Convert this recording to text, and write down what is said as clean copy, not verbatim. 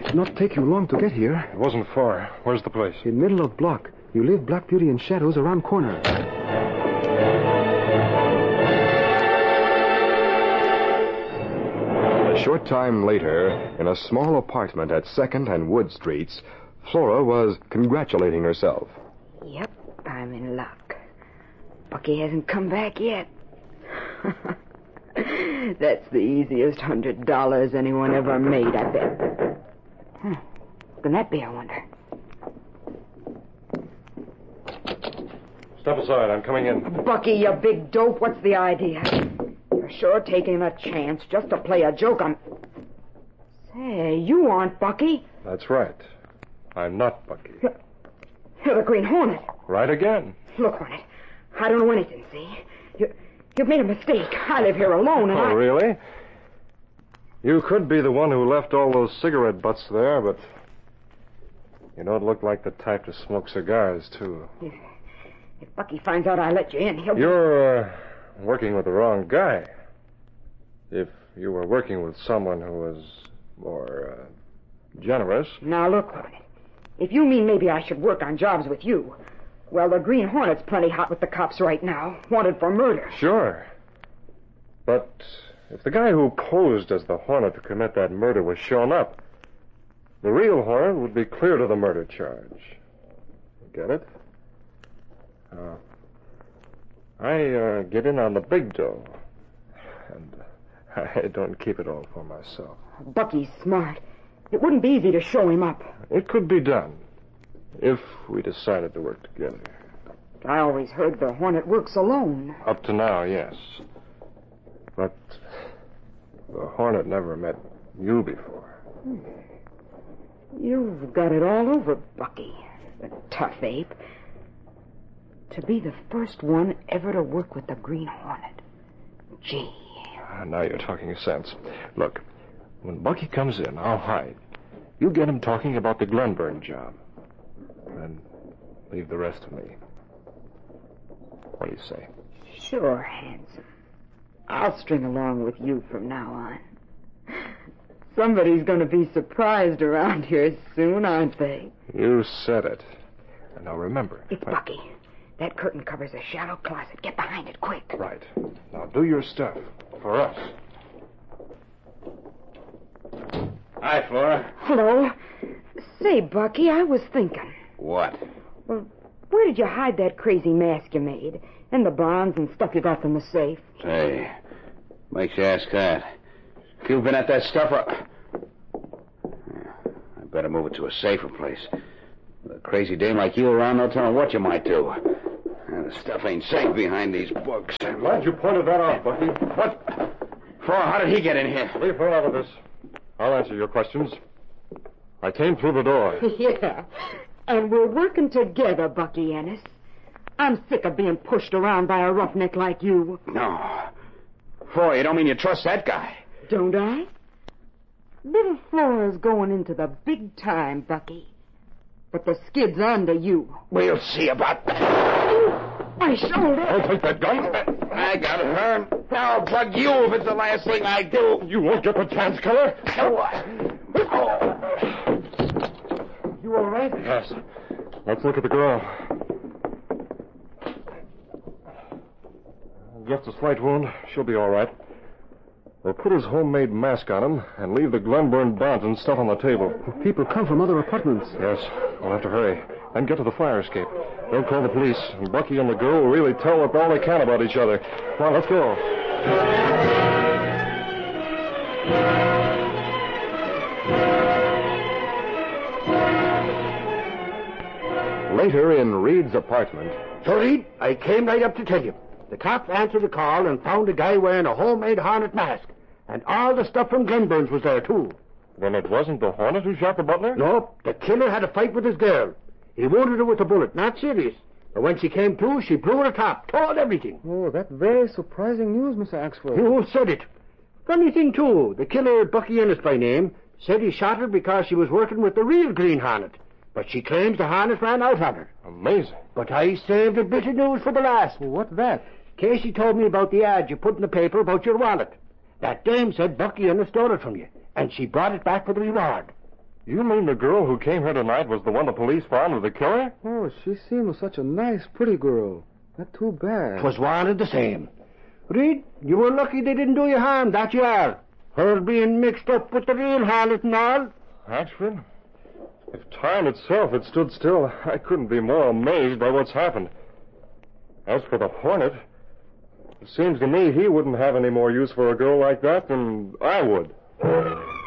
did not take you long to get here. It wasn't far. Where's the place? In middle of block. You leave Black Beauty and Shadows around corner. A short time later, in a small apartment at 2nd and Wood Streets, Flora was congratulating herself. Yep, I'm in luck. Bucky hasn't come back yet. That's the easiest $100 anyone ever made, I bet. What can that be, I wonder? Step aside. I'm coming in. Bucky, you big dope, what's the idea? You're sure taking a chance just to play a joke on... Say, you aren't Bucky. That's right. I'm not Bucky. You're the Green Hornet. Right again. Look, Hornet, I don't know anything, see? You've made a mistake. I live here alone, and really? You could be the one who left all those cigarette butts there, but you don't look like the type to smoke cigars, too. If Bucky finds out I let you in, he'll... You're working with the wrong guy. If you were working with someone who was more generous... Now, look, Hornet. If you mean maybe I should work on jobs with you, well, the Green Hornet's plenty hot with the cops right now, wanted for murder. Sure. But if the guy who posed as the Hornet to commit that murder was shown up, the real Hornet would be cleared of the murder charge. Get it? I get in on the big dough, and I don't keep it all for myself. Bucky's smart. It wouldn't be easy to show him up. It could be done, if we decided to work together. I always heard the Hornet works alone. Up to now, yes. But the Hornet never met you before. You've got it all over, Bucky, the tough ape. To be the first one ever to work with the Green Hornet. Gee. Now you're talking sense. Look, when Bucky comes in, I'll hide. You get him talking about the Glenburn job. Then leave the rest to me. What do you say? Sure, handsome. I'll string along with you from now on. Somebody's going to be surprised around here soon, aren't they? You said it. And now remember... It's Bucky. That curtain covers a shallow closet. Get behind it, quick. Right. Now do your stuff. For us. Hi, Flora. Hello. Say, Bucky, I was thinking. What? Well, where did you hide that crazy mask you made? And the bonds and stuff you got from the safe? Hey, makes you ask that. You've been at that stuff I better move it to a safer place. With a crazy dame like you around, no telling what you might do. And the stuff ain't safe behind these books. I'm glad you pointed that out, Bucky. What? Flora, how did he get in here? Leave her out of this. I'll answer your questions. I came through the door. Yeah. And we're working together, Bucky Ennis. I'm sick of being pushed around by a roughneck like you. No. Flora, you don't mean you trust that guy? Don't I? Little Flora's going into the big time, Bucky. But the skid's under you. We'll see about that. My shoulder. I'll take that gun. I got her. I'll bug you if it's the last thing I do. You won't get the chance, killer. You all right? Yes. Let's look at the girl. Just a slight wound. She'll be all right. We'll put his homemade mask on him and leave the Glenburn bonds and stuff on the table. People come from other apartments. Yes, we'll have to hurry. And get to the fire escape. Don't call the police. And Bucky and the girl will really tell all they can about each other. Come on, let's go. Later in Reed's apartment... So, Reed, I came right up to tell you. The cops answered the call and found a guy wearing a homemade Hornet mask. And all the stuff from Glenburn's was there, too. Then it wasn't the Hornet who shot the butler? No, the killer had a fight with his girl. He wounded her with a bullet, not serious. But when she came to, she blew her top, told everything. Oh, that's very surprising news, Mr. Axford. You said it. Funny thing, too, the killer, Bucky Ennis by name, said he shot her because she was working with the real Green Hornet. But she claims the Hornet ran out on her. Amazing. But I saved a bit of news for the last. Well, what's that? Casey told me about the ad you put in the paper about your wallet. That dame said Bucky Ennis stole it from you, and she brought it back for the reward. You mean the girl who came here tonight was the one the police found with the killer? Oh, she seemed such a nice, pretty girl. Not too bad. 'Twas one and the same. Reed, you were lucky they didn't do you harm, that you are. Her being mixed up with the real harlot and all. Hatchford, if time itself had stood still, I couldn't be more amazed by what's happened. As for the Hornet, it seems to me he wouldn't have any more use for a girl like that than I would.